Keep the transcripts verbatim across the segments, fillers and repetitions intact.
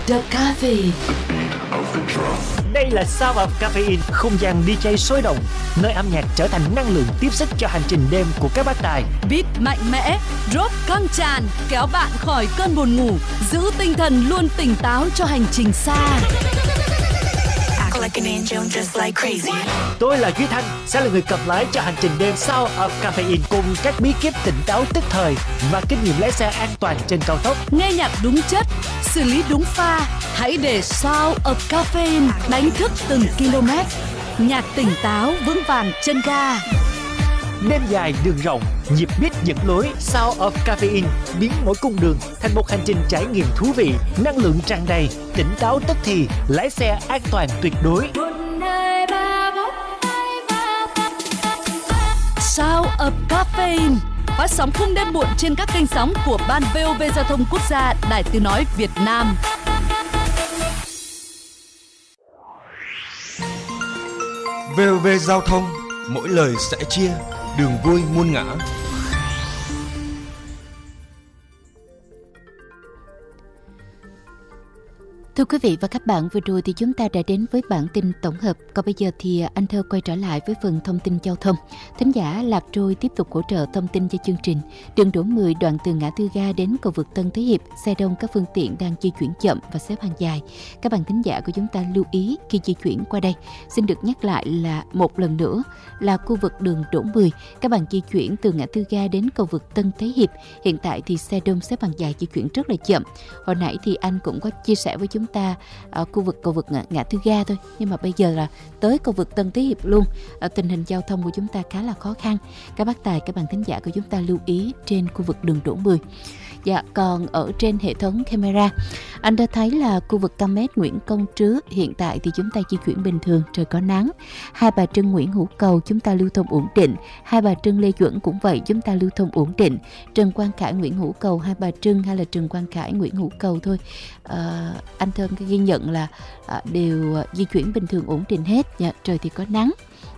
The Caffeine. Đây là Sound of Caffeine, không gian đi jay sôi động, nơi âm nhạc trở thành năng lượng tiếp sức cho hành trình đêm của các bác tài. Beat mạnh mẽ, drop căng tràn, kéo bạn khỏi cơn buồn ngủ, giữ tinh thần luôn tỉnh táo cho hành trình xa. Tôi là Duy Thanh, sẽ là người cầm lái cho hành trình đêm Sound of Caffeine cùng các bí kíp tỉnh táo tức thời và kinh nghiệm lái xe an toàn trên cao tốc. Nghe nhạc đúng chất, xử lý đúng pha, hãy để Sound of Caffeine đánh thức từng km. Nhạc tỉnh táo vững vàng chân ga. Đêm dài đường rộng, nhịp beat dẫn lối. Sound of Caffeine biến mỗi cung đường thành một hành trình trải nghiệm thú vị, năng lượng tràn đầy, tỉnh táo tức thì, lái xe an toàn tuyệt đối. Sound of Caffeine phát sóng khung đêm muộn trên các kênh sóng của Ban vê o vê Giao thông Quốc gia, Đài Tiếng nói Việt Nam. vê o vê Giao thông, mỗi lời sẽ chia, đường vui muôn ngã. Thưa quý vị và các bạn, vừa rồi thì chúng ta đã đến với bản tin tổng hợp. Còn bây giờ thì anh Thơ quay trở lại với phần thông tin giao thông. Thính giả Lạc Trôi tiếp tục hỗ trợ thông tin cho chương trình. Đường đỗ mười đoạn từ ngã tư ga đến cầu vượt Tân Thế Hiệp, xe đông các phương tiện đang di chuyển chậm và xếp hàng dài. Các bạn thính giả của chúng ta lưu ý khi di chuyển qua đây. Xin được nhắc lại là một lần nữa là khu vực đường đỗ mười. Các bạn di chuyển từ ngã tư ga đến cầu vượt Tân Thế Hiệp. Hiện tại thì xe đông xếp hàng dài di chuyển rất là chậm. Hồi nãy thì anh cũng có chia sẻ với chúng ta ở khu vực cầu vượt ngã, ngã tư ga thôi, nhưng mà bây giờ là tới cầu vượt Tân Thế Hiệp luôn. Ở tình hình giao thông của chúng ta khá là khó khăn. Các bác tài, các bạn thính giả của chúng ta lưu ý trên khu vực đường đỗ mười. Dạ, còn ở trên hệ thống camera, anh đã thấy là khu vực Căm Mét Nguyễn Công Trứ hiện tại thì chúng ta di chuyển bình thường, trời có nắng. Hai Bà Trưng Nguyễn Hữu Cầu chúng ta lưu thông ổn định. Hai Bà Trưng Lê Duẩn cũng vậy, chúng ta lưu thông ổn định. Trần Quang Khải Nguyễn Hữu Cầu, Hai Bà Trưng hay là Trần Quang Khải Nguyễn Hữu Cầu thôi. À, anh Thơm ghi nhận là à, đều di chuyển bình thường ổn định hết. Dạ, trời thì có nắng.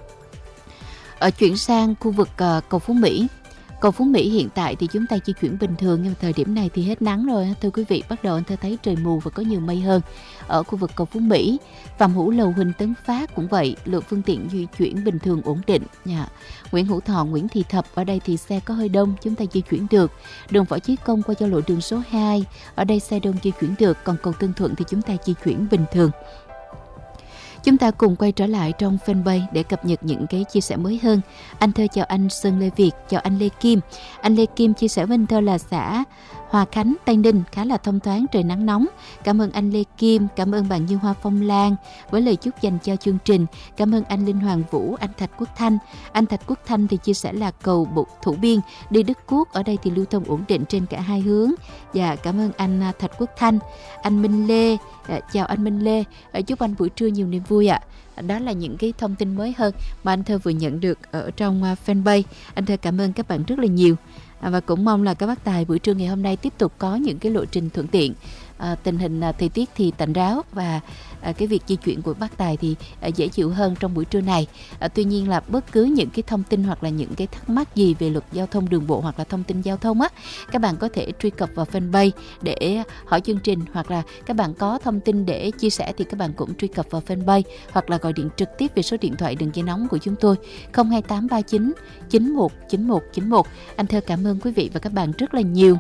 Ở chuyển sang khu vực à, cầu Phú Mỹ. Cầu Phú Mỹ hiện tại thì chúng ta di chuyển bình thường, nhưng mà thời điểm này thì hết nắng rồi. Thưa quý vị, bắt đầu anh thấy trời mù và có nhiều mây hơn. Ở khu vực cầu Phú Mỹ, Phạm Hữu Lầu Huỳnh Tấn Phát cũng vậy, lượng phương tiện di chuyển bình thường ổn định. Nhà. Nguyễn Hữu Thọ, Nguyễn Thị Thập, ở đây thì xe có hơi đông, chúng ta di chuyển được. Đường Võ Chí Công qua giao lộ đường số hai, ở đây xe đông di chuyển được. Còn cầu Tân Thuận thì chúng ta di chuyển bình thường. Chúng ta cùng quay trở lại trong fanpage để cập nhật những cái chia sẻ mới hơn. Anh Thơ chào anh Sơn Lê Việt, chào anh Lê Kim. Anh Lê Kim chia sẻ với anh Thơ là xã Hòa Khánh, Tây Ninh khá là thông thoáng, trời nắng nóng. Cảm ơn anh Lê Kim, cảm ơn bạn Như Hoa Phong Lan với lời chúc dành cho chương trình. Cảm ơn anh Linh Hoàng Vũ, anh Thạch Quốc Thanh. Anh Thạch Quốc Thanh thì chia sẻ là cầu Bộ Thủ Biên đi Đức Quốc, ở đây thì lưu thông ổn định trên cả hai hướng. Dạ, cảm ơn anh Thạch Quốc Thanh. Anh Minh Lê, chào anh Minh Lê, chúc anh buổi trưa nhiều niềm vui ạ. Đó là những cái thông tin mới hơn mà anh Thơ vừa nhận được ở trong fanpage. Anh Thơ cảm ơn các bạn rất là nhiều. Và cũng mong là các bác tài buổi trưa ngày hôm nay tiếp tục có những cái lộ trình thuận tiện. À, tình hình à, thời tiết thì tạnh ráo và à, cái việc di chuyển của bác tài thì à, dễ chịu hơn trong buổi trưa này. À, tuy nhiên là bất cứ những cái thông tin hoặc là những cái thắc mắc gì về luật giao thông đường bộ hoặc là thông tin giao thông á, các bạn có thể truy cập vào fanpage để hỏi chương trình, hoặc là các bạn có thông tin để chia sẻ thì các bạn cũng truy cập vào fanpage hoặc là gọi điện trực tiếp về số điện thoại đường dây nóng của chúng tôi không hai tám ba chín chín một chín một chín một. Anh Thơ cảm ơn quý vị và các bạn rất là nhiều.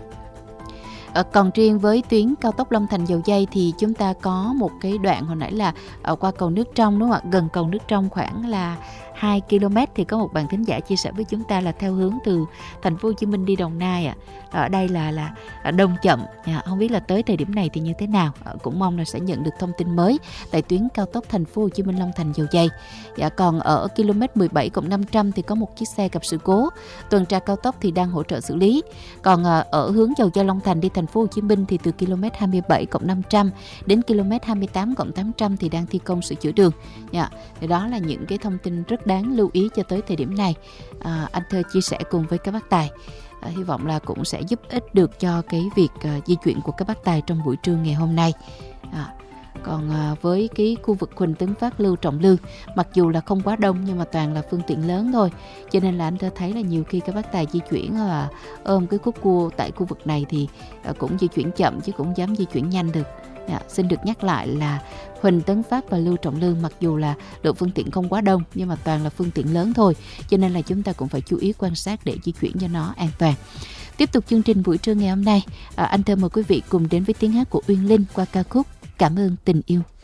À, còn riêng với tuyến cao tốc Long Thành Dầu Giây thì chúng ta có một cái đoạn hồi nãy là ở qua cầu Nước Trong, đúng không ạ? Gần cầu Nước Trong khoảng là hai ki lô mét thì có một bạn thính giả chia sẻ với chúng ta là theo hướng từ thành phố Hồ Chí Minh đi Đồng Nai ạ. À. Ở đây là là đông chậm, à, không biết là tới thời điểm này thì như thế nào. À, cũng mong là sẽ nhận được thông tin mới tại tuyến cao tốc thành phố Hồ Chí Minh Long Thành Dầu Giây. Dạ, còn ở km mười bảy cộng năm trăm thì có một chiếc xe gặp sự cố, tuần tra cao tốc thì đang hỗ trợ xử lý. Còn à, ở hướng Dầu Giây Long Thành đi thành phố Hồ Chí Minh thì từ km hai mươi bảy cộng năm trăm đến km hai mươi tám cộng tám trăm thì đang thi công sửa chữa đường. Dạ, thì đó là những cái thông tin rất đáng lưu ý cho tới thời điểm này. À, anh Thơ chia sẻ cùng với các bác tài. À, hy vọng là cũng sẽ giúp ích được cho cái việc uh, di chuyển của các bác tài trong buổi trưa ngày hôm nay. À, còn uh, với cái khu vực Huỳnh Tấn Phát, Lưu Trọng Lương, mặc dù là không quá đông nhưng mà toàn là phương tiện lớn thôi, cho nên là anh Thơ thấy là nhiều khi các bác tài di chuyển uh, ôm cái khúc cua tại khu vực này thì uh, cũng di chuyển chậm chứ cũng dám di chuyển nhanh được. À, xin được nhắc lại là Huỳnh Tấn Phát và Lưu Trọng Lương mặc dù là lượng phương tiện không quá đông nhưng mà toàn là phương tiện lớn thôi, cho nên là chúng ta cũng phải chú ý quan sát để di chuyển cho nó an toàn. Tiếp tục chương trình buổi trưa ngày hôm nay, à, anh Thơ mời quý vị cùng đến với tiếng hát của Uyên Linh qua ca khúc Cảm ơn tình yêu.